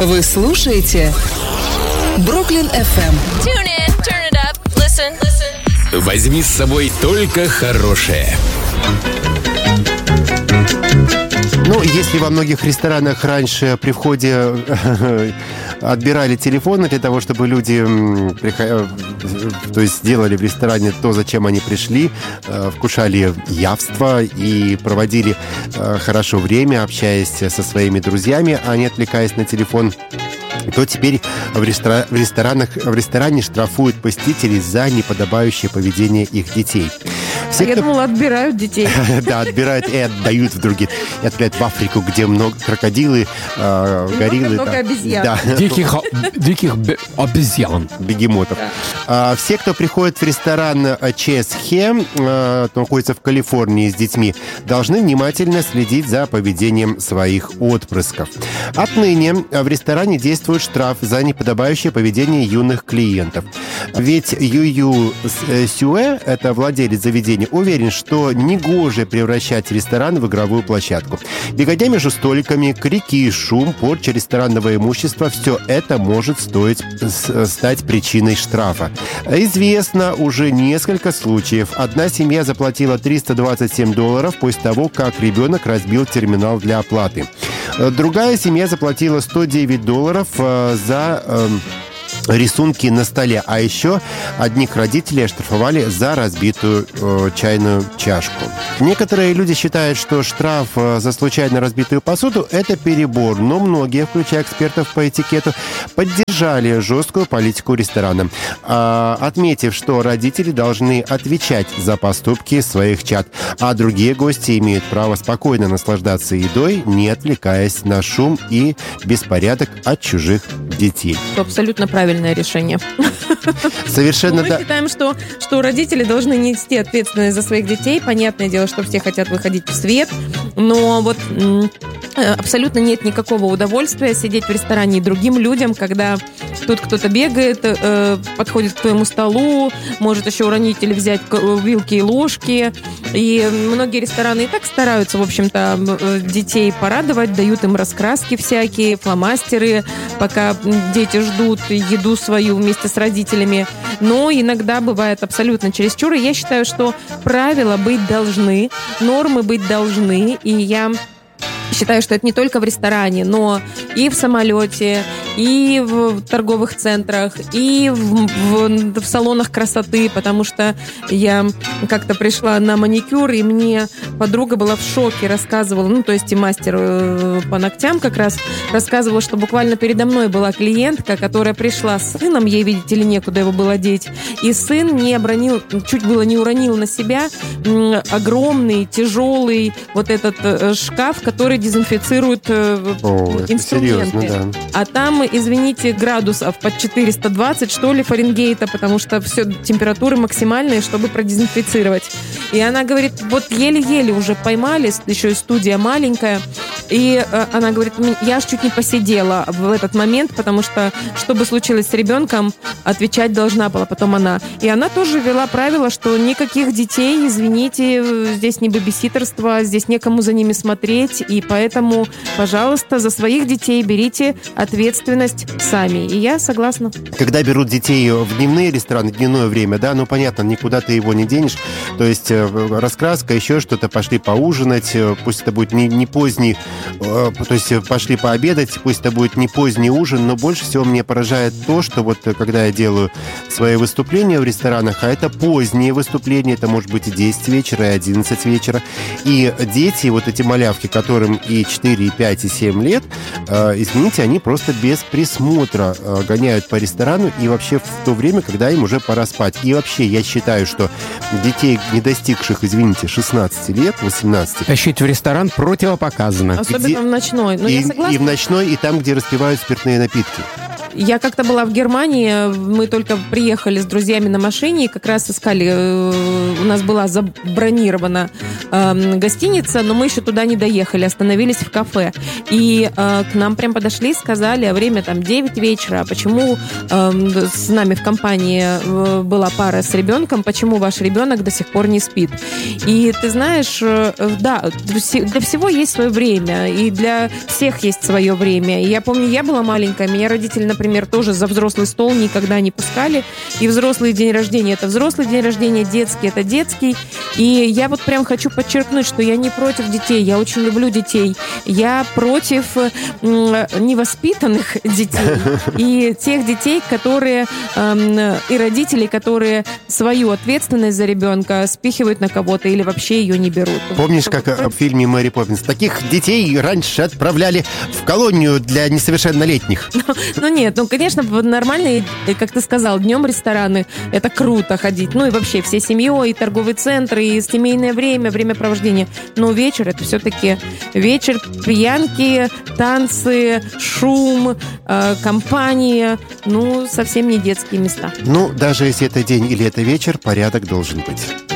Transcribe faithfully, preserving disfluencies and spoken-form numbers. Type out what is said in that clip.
Вы слушаете Бруклин эф эм. Tune in, turn it up, listen, listen. Возьми с собой только хорошее. Ну, если во многих ресторанах раньше при входе отбирали телефоны для того, чтобы люди то есть сделали в ресторане то, зачем они пришли, вкушали явство и проводили хорошо время, общаясь со своими друзьями, а не отвлекаясь на телефон, то теперь в, рестора... в, ресторанах... в ресторане штрафуют посетителей за неподобающее поведение их детей. Все, а кто... я думала, отбирают детей. Да, отбирают и отдают в другие. И отправляют в Африку, где много крокодилы, гориллы. Много обезьян. Диких обезьян. Бегемотов. Все, кто приходит в ресторан Чесхе, находится в Калифорнии с детьми, должны внимательно следить за поведением своих отпрысков. Отныне в ресторане действует штраф за неподобающее поведение юных клиентов. Ведь Юю Сюэ, это владелец заведения, уверен, что негоже превращать ресторан в игровую площадку. Беготня между столиками, крики и шум, порча ресторанного имущества – все это может стоить, стать причиной штрафа. Известно уже несколько случаев. Одна семья заплатила триста двадцать семь долларов после того, как ребенок разбил терминал для оплаты. Другая семья заплатила сто девять долларов за... рисунки на столе. А еще одних родителей оштрафовали за разбитую э, чайную чашку. Некоторые люди считают, что штраф э, за случайно разбитую посуду – это перебор, но многие, включая экспертов по этикету, поддержали жесткую политику ресторана, э, отметив, что родители должны отвечать за поступки своих чад, а другие гости имеют право спокойно наслаждаться едой, не отвлекаясь на шум и беспорядок от чужих детей. Абсолютно правильное решение. Совершенно Мы да. считаем, что, что родители должны нести ответственность за своих детей. Понятное дело, что все хотят выходить в свет, но вот абсолютно нет никакого удовольствия сидеть в ресторане и другим людям, когда тут кто-то бегает, э, подходит к твоему столу, может еще уронить или взять вилки и ложки. И многие рестораны и так стараются, в общем-то, детей порадовать, дают им раскраски всякие, фломастеры, пока дети ждут еду свою вместе с родителями. Но иногда бывает абсолютно чересчур. И я считаю, что правила быть должны, нормы быть должны. И я считаю, что это не только в ресторане, но и в самолете, и в торговых центрах, и в, в, в салонах красоты, потому что я как-то пришла на маникюр, и мне подруга была в шоке, рассказывала, ну, то есть и мастер по ногтям как раз рассказывала, что буквально передо мной была клиентка, которая пришла с сыном, ей, видите ли, некуда его было деть, и сын не обронил, чуть было не уронил на себя огромный, тяжелый вот этот шкаф, который дезинфицирует О, инструменты. Серьезно, да. А там, извините, градусов под четыреста двадцать, что ли, Фаренгейта, потому что все температуры максимальные, чтобы продезинфицировать. И она говорит, вот еле-еле уже поймали, еще и студия маленькая, и она говорит, я аж чуть не посидела в этот момент, потому что, что бы случилось с ребенком, отвечать должна была потом она. И она тоже ввела правило, что никаких детей, извините, здесь не бэбиситерство, здесь некому за ними смотреть, и поэтому, пожалуйста, за своих детей берите ответственность сами. И я согласна. Когда берут детей в дневные рестораны, дневное время, да, ну, понятно, никуда ты его не денешь. То есть раскраска, еще что-то, пошли поужинать, пусть это будет не, не поздний, то есть пошли пообедать, пусть это будет не поздний ужин, но больше всего мне поражает то, что вот когда я делаю свои выступления в ресторанах, а это поздние выступления, это может быть и десять вечера, и одиннадцать вечера, и дети, вот эти малявки, которым и четыре, и пять, и семь лет, извините, они просто без присмотра гоняют по ресторану и вообще в то время, когда им уже пора спать. И вообще я считаю, что детей, не достигших, извините, шестнадцати лет, восемнадцати... Тащить в ресторан противопоказано. Особенно где... в ночной. Но и, я согласна. И в ночной, и там, где распивают спиртные напитки. Я как-то была в Германии, мы только приехали с друзьями на машине, и как раз искали, э, у нас была забронирована э, гостиница, но мы еще туда не доехали, остановились в кафе. И э, к нам прям подошли и сказали, а время там девять вечера, а почему э, с нами в компании э, была пара с ребенком, почему ваш ребенок до сих пор не спит? И ты знаешь, э, да, для всего есть свое время, и для всех есть свое время. И я помню, я была маленькая, меня родители, например, тоже за взрослый стол никогда не пускали. И взрослый день рождения – это взрослый день рождения, детский – это детский. И я вот прям хочу подчеркнуть, что я не против детей, я очень люблю детей. Я против невоспитанных детей и тех детей, которые и родителей, которые свою ответственность за ребенка спихивают на кого-то или вообще ее не берут. Помнишь, как в фильме «Мэри Поппинс»? Таких детей раньше отправляли в колонию для несовершеннолетних. Ну нет, ну конечно, нормальные, как ты сказал, днем рестораны, это круто ходить. Ну и вообще всей семьей, и торговые центры, и семейное время, времяпровождение. Но вечер это все-таки вечер, пьянки, танцы, шум, э, компания. Ну, совсем не детские места. Ну, даже если это день или это вечер, порядок должен быть.